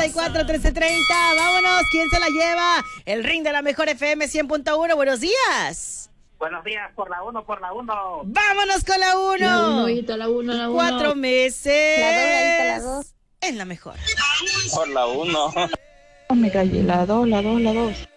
1-855-874-1330. Vámonos, ¿quién se la lleva? El ring de la mejor FM 100.1. Buenos días. Buenos días, por la 1, por la 1. Vámonos con la 1. La 1, hijita, la 1, la 1. 4 meses. La 2, hijita, la 2. En la mejor. Por la 1. Me callé, la 2, la 2, la 2.